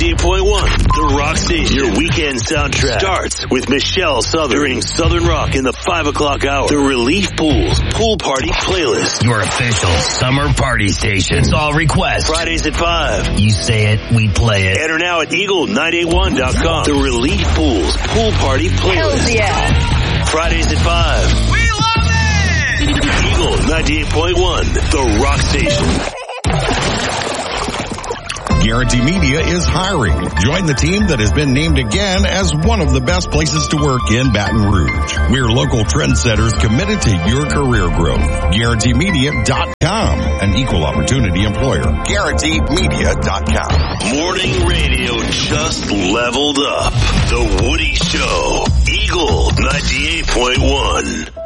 98.1, The Rock Station. Your weekend soundtrack starts with Michelle Southern during Southern Rock in the 5 o'clock hour. The Relief Pools Pool Party Playlist. Your official summer party station. It's all requests. Fridays at 5. You say it, we play it. Enter now at Eagle981.com. The Relief Pools Pool Party Playlist. Hells yeah. Fridays at 5. We love it! Eagle 98.1, The Rock Station. Guarantee Media is hiring. Join the team that has been named again as one of the best places to work in Baton Rouge. We're local trendsetters committed to your career growth. GuaranteeMedia.com, an equal opportunity employer. GuaranteeMedia.com. Morning radio just leveled up. The Woody Show. Eagle 98.1.